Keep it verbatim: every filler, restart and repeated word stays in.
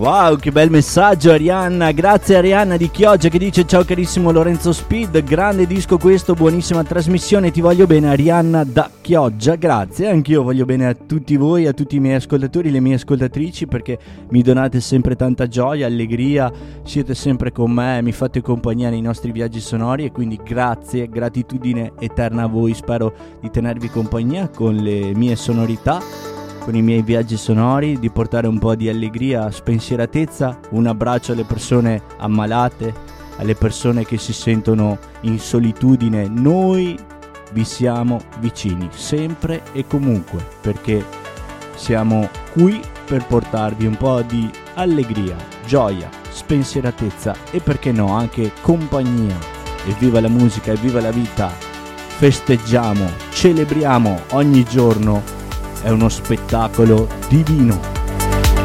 Wow, che bel messaggio Arianna, grazie Arianna di Chioggia che dice ciao carissimo Lorenzo Speed, grande disco questo, buonissima trasmissione, ti voglio bene Arianna da Chioggia, grazie, anch'io voglio bene a tutti voi, a tutti i miei ascoltatori, le mie ascoltatrici perché mi donate sempre tanta gioia, allegria, siete sempre con me, mi fate compagnia nei nostri viaggi sonori e quindi grazie, gratitudine eterna a voi, spero di tenervi compagnia con le mie sonorità, con i miei viaggi sonori, di portare un po' di allegria, spensieratezza, un abbraccio alle persone ammalate, alle persone che si sentono in solitudine. Noi vi siamo vicini, sempre e comunque, perché siamo qui per portarvi un po' di allegria, gioia, spensieratezza e perché no, anche compagnia. E viva la musica, e viva la vita! Festeggiamo, celebriamo ogni giorno. È uno spettacolo divino.